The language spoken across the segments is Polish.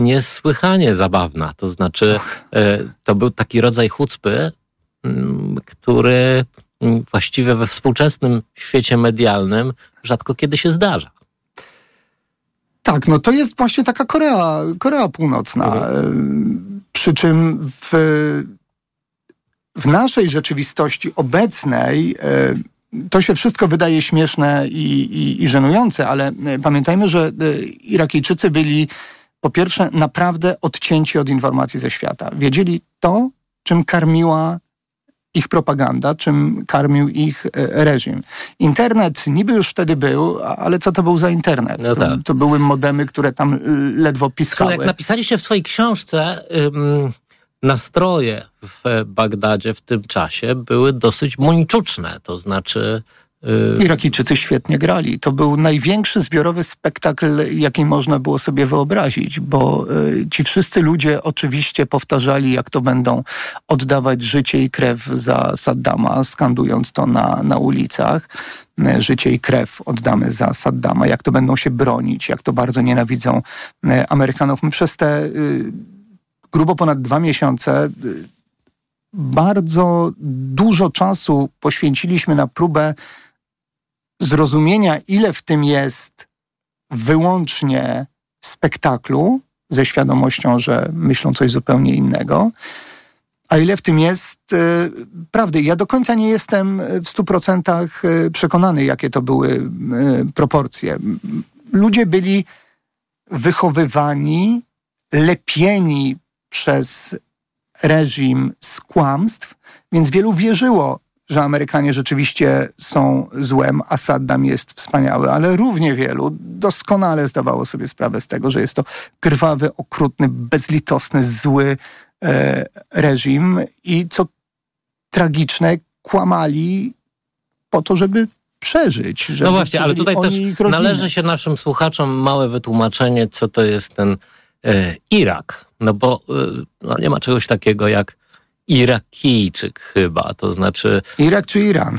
niesłychanie zabawna. To znaczy, to był taki rodzaj chucpy, który właściwie we współczesnym świecie medialnym rzadko kiedy się zdarza. Tak, no to jest właśnie taka Korea Północna. Przy czym w naszej rzeczywistości obecnej to się wszystko wydaje śmieszne i żenujące, ale pamiętajmy, że Irakijczycy byli po pierwsze naprawdę odcięci od informacji ze świata. Wiedzieli to, czym karmiła ich propaganda, czym karmił ich reżim. Internet niby już wtedy był, ale co to był za internet? No tak. To były modemy, które tam ledwo piskały. Jak napisaliście w swojej książce, nastroje w Bagdadzie w tym czasie były dosyć mończuczne, to znaczy... Irakijczycy świetnie grali. To był największy zbiorowy spektakl, jaki można było sobie wyobrazić, bo ci wszyscy ludzie oczywiście powtarzali, jak to będą oddawać życie i krew za Saddama, skandując to na ulicach. Życie i krew oddamy za Saddama, jak to będą się bronić, jak to bardzo nienawidzą Amerykanów. My przez te grubo ponad 2 miesiące bardzo dużo czasu poświęciliśmy na próbę zrozumienia, ile w tym jest wyłącznie spektaklu, ze świadomością, że myślą coś zupełnie innego, a ile w tym jest prawdy. Ja do końca nie jestem w 100% przekonany, jakie to były proporcje. Ludzie byli wychowywani, lepieni przez reżim z kłamstw, więc wielu wierzyło, że Amerykanie rzeczywiście są złem, a Saddam jest wspaniały, ale równie wielu doskonale zdawało sobie sprawę z tego, że jest to krwawy, okrutny, bezlitosny, zły reżim i co tragiczne, kłamali po to, żeby przeżyć. Żeby no właśnie, ale tutaj też należy się naszym słuchaczom małe wytłumaczenie, co to jest ten Irak. No bo nie ma czegoś takiego jak Irakijczyk chyba, to znaczy... Irak czy Iran?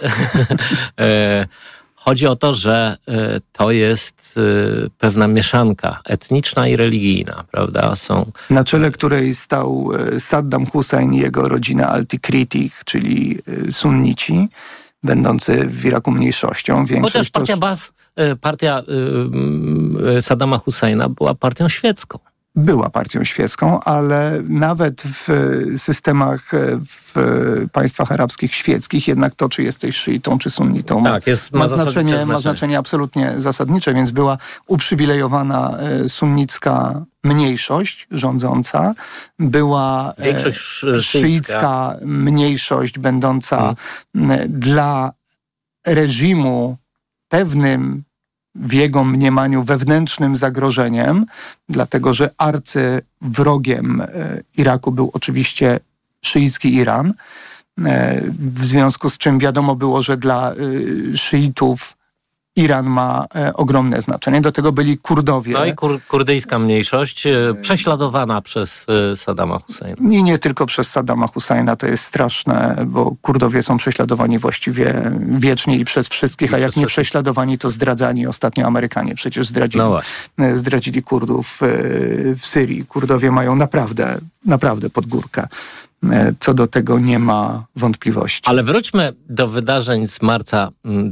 Chodzi o to, że to jest pewna mieszanka etniczna i religijna, prawda? Na czele której stał Saddam Hussein i jego rodzina Al-Tikritich, czyli sunnici, będący w Iraku mniejszością. Chociaż partia Saddama Husseina była partią świecką. Była partią świecką, ale nawet w systemach, w państwach arabskich świeckich, jednak to, czy jesteś szyitą, czy sunnitą, tak, ma znaczenie absolutnie zasadnicze, więc była uprzywilejowana sunnicka mniejszość rządząca, była szyicka mniejszość będąca dla reżimu pewnym w jego mniemaniu wewnętrznym zagrożeniem, dlatego że arcywrogiem Iraku był oczywiście szyicki Iran, w związku z czym wiadomo było, że dla szyitów Iran ma ogromne znaczenie. Do tego byli Kurdowie. No i kurdyjska mniejszość prześladowana przez Saddama Husseina. I nie tylko przez Saddama Husseina, to jest straszne, bo Kurdowie są prześladowani właściwie wiecznie i przez wszystkich, a jak nie prześladowani, to zdradzani. Ostatnio Amerykanie przecież zdradzili Kurdów w Syrii. Kurdowie mają naprawdę pod górkę. Co do tego nie ma wątpliwości. Ale wróćmy do wydarzeń z marca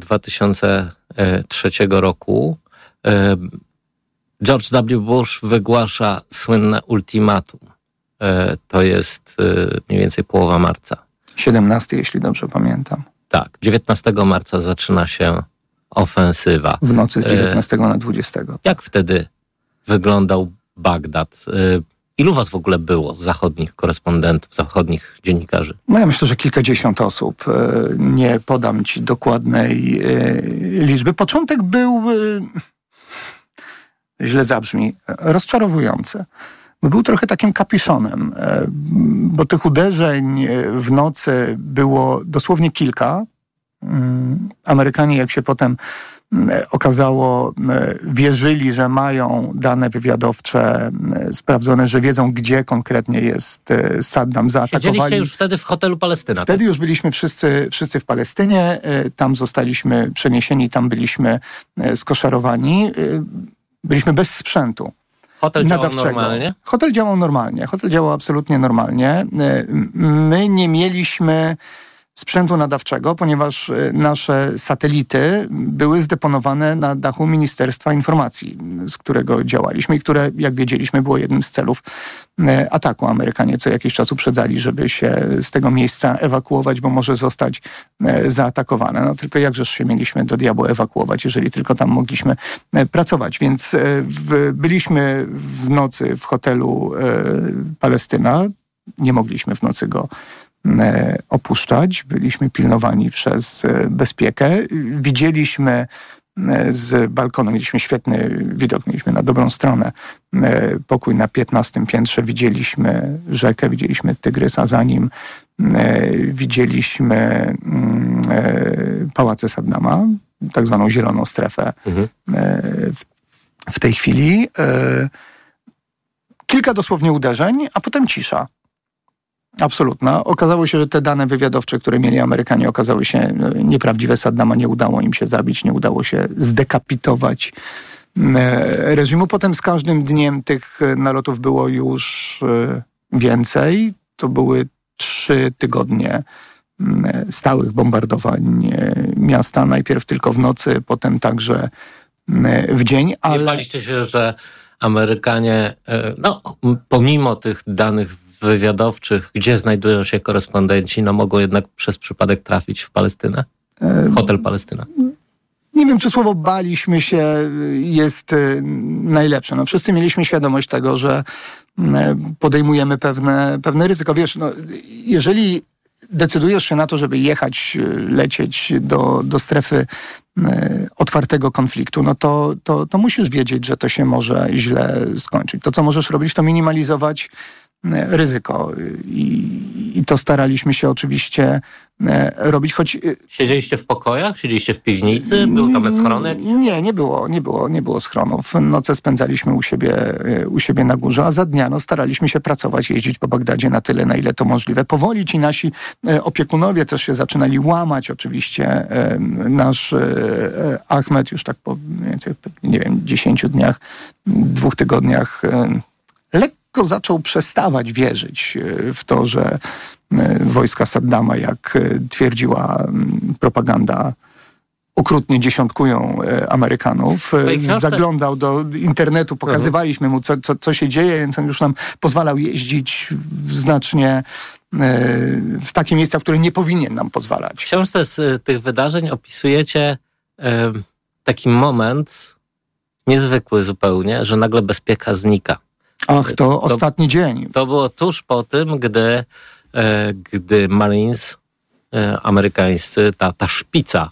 2003 roku. George W. Bush wygłasza słynne ultimatum. To jest mniej więcej połowa marca. 17, jeśli dobrze pamiętam. Tak, 19 marca zaczyna się ofensywa. W nocy z 19 na 20. Jak wtedy wyglądał Bagdad? Ilu was w ogóle było, zachodnich korespondentów, zachodnich dziennikarzy? No ja myślę, że kilkadziesiąt osób. Nie podam ci dokładnej liczby. Początek był, źle zabrzmi, rozczarowujący. Był trochę takim kapiszonem, bo tych uderzeń w nocy było dosłownie kilka. Amerykanie, jak się potem okazało, wierzyli, że mają dane wywiadowcze sprawdzone, że wiedzą, gdzie konkretnie jest Saddam. Zaatakowali. Siedzieliście już wtedy w hotelu Palestyna. Wtedy już byliśmy wszyscy w Palestynie. Tam zostaliśmy przeniesieni, tam byliśmy skoszarowani. Byliśmy bez sprzętu. Hotel działał normalnie? Hotel działał normalnie. Hotel działał absolutnie normalnie. My nie mieliśmy sprzętu nadawczego, ponieważ nasze satelity były zdeponowane na dachu Ministerstwa Informacji, z którego działaliśmy i które, jak wiedzieliśmy, było jednym z celów ataku. Amerykanie co jakiś czas uprzedzali, żeby się z tego miejsca ewakuować, bo może zostać zaatakowane. No tylko jakżeż się mieliśmy do diabła ewakuować, jeżeli tylko tam mogliśmy pracować. Więc byliśmy w nocy w hotelu Palestyna. Nie mogliśmy w nocy go opuszczać. Byliśmy pilnowani przez bezpiekę. Widzieliśmy z balkonu, mieliśmy świetny widok, mieliśmy na dobrą stronę pokój na 15 piętrze. Widzieliśmy rzekę, widzieliśmy Tygrysa, za nim widzieliśmy pałace Saddama, tak zwaną zieloną strefę w tej chwili. Kilka dosłownie uderzeń, a potem cisza. Absolutna. Okazało się, że te dane wywiadowcze, które mieli Amerykanie, okazały się nieprawdziwe. Saddama nie udało im się zabić, nie udało się zdekapitować reżimu. Potem z każdym dniem tych nalotów było już więcej. To były 3 tygodnie stałych bombardowań miasta. Najpierw tylko w nocy, potem także w dzień. Ale nie baliście się, że Amerykanie, pomimo tych danych wywiadowczych, gdzie znajdują się korespondenci, mogą jednak przez przypadek trafić w Palestynę? Hotel Palestyna. Nie wiem, czy słowo baliśmy się jest najlepsze. Wszyscy mieliśmy świadomość tego, że podejmujemy pewne ryzyko. Wiesz, jeżeli decydujesz się na to, żeby jechać, lecieć do strefy otwartego konfliktu, to musisz wiedzieć, że to się może źle skończyć. To, co możesz robić, to minimalizować ryzyko. I to staraliśmy się oczywiście robić, choć... Siedzieliście w pokojach? Siedzieliście w piwnicy? Był tam schronek? Nie było schronów. Noce spędzaliśmy u siebie na górze, a za dnia staraliśmy się pracować, jeździć po Bagdadzie na tyle, na ile to możliwe. Powoli ci nasi opiekunowie też się zaczynali łamać. Oczywiście nasz Ahmed już tak po, nie wiem, 10 dniach, 2 tygodniach lekko zaczął przestawać wierzyć w to, że wojska Saddama, jak twierdziła propaganda, okrutnie dziesiątkują Amerykanów. Zaglądał do internetu, pokazywaliśmy mu, co się dzieje, więc on już nam pozwalał jeździć w takie miejsca, w które nie powinien nam pozwalać. W książce z tych wydarzeń opisujecie taki moment niezwykły zupełnie, że nagle bezpieka znika. Ach, to ostatni dzień. To było tuż po tym, gdy Marines amerykańscy, ta szpica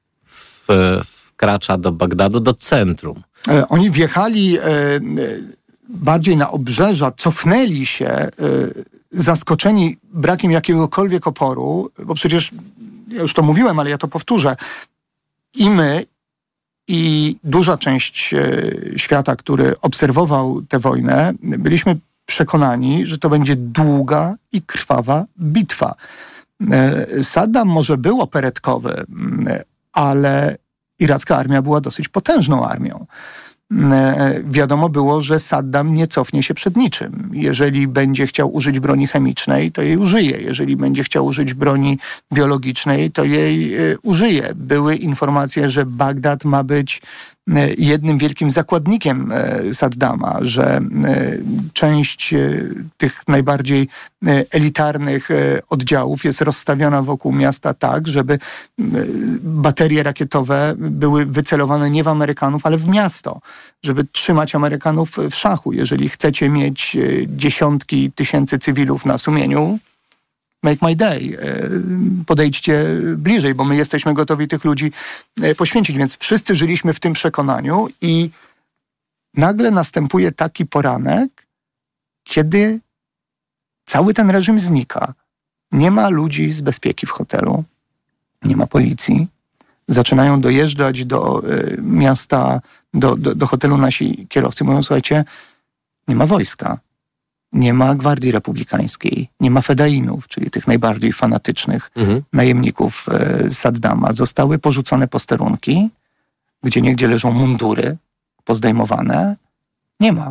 wkracza do Bagdadu, do centrum. Oni wjechali bardziej na obrzeża, cofnęli się, zaskoczeni brakiem jakiegokolwiek oporu, bo przecież, ja już to mówiłem, ale ja to powtórzę, i my, i duża część świata, który obserwował tę wojnę, byliśmy przekonani, że to będzie długa i krwawa bitwa. Saddam może był operetkowy, ale iracka armia była dosyć potężną armią. Wiadomo było, że Saddam nie cofnie się przed niczym. Jeżeli będzie chciał użyć broni chemicznej, to jej użyje. Jeżeli będzie chciał użyć broni biologicznej, to jej użyje. Były informacje, że Bagdad ma być jednym wielkim zakładnikiem Saddama, że część tych najbardziej elitarnych oddziałów jest rozstawiona wokół miasta tak, żeby baterie rakietowe były wycelowane nie w Amerykanów, ale w miasto, żeby trzymać Amerykanów w szachu. Jeżeli chcecie mieć dziesiątki tysięcy cywilów na sumieniu, make my day. Podejdźcie bliżej, bo my jesteśmy gotowi tych ludzi poświęcić. Więc wszyscy żyliśmy w tym przekonaniu i nagle następuje taki poranek, kiedy cały ten reżim znika. Nie ma ludzi z bezpieki w hotelu, nie ma policji. Zaczynają dojeżdżać do miasta, do hotelu nasi kierowcy. Mówią, słuchajcie, nie ma wojska. Nie ma Gwardii Republikańskiej, nie ma fedainów, czyli tych najbardziej fanatycznych najemników Saddama. Zostały porzucone posterunki, gdzie niegdzie leżą mundury pozdejmowane. Nie ma.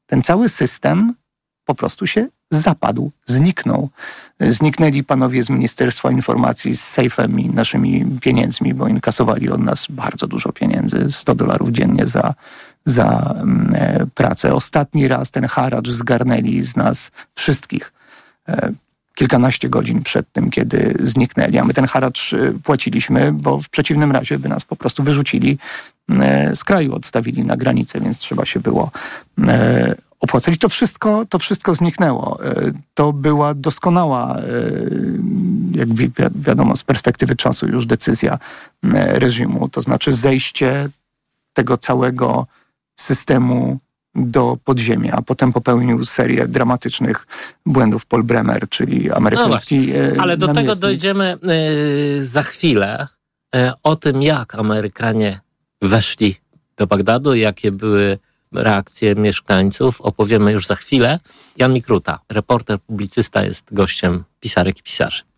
ten cały system po prostu się zapadł, zniknął. Zniknęli panowie z Ministerstwa Informacji z sejfem i naszymi pieniędzmi, bo inkasowali od nas bardzo dużo pieniędzy, $100 dziennie za pracę. Ostatni raz ten haracz zgarnęli z nas wszystkich kilkanaście godzin przed tym, kiedy zniknęli. A my ten haracz płaciliśmy, bo w przeciwnym razie by nas po prostu wyrzucili z kraju, odstawili na granicę, więc trzeba się było opłacać. To wszystko zniknęło. To była doskonała, jak wiadomo, z perspektywy czasu już decyzja reżimu, to znaczy zejście tego całego systemu do podziemia, a potem popełnił serię dramatycznych błędów Paul Bremer, czyli amerykański ale do namiestnik. tego dojdziemy za chwilę. O tym, jak Amerykanie weszli do Bagdadu, jakie były reakcje mieszkańców, opowiemy już za chwilę. Jan Mikruta, reporter, publicysta, jest gościem Pisarek i Pisarzy.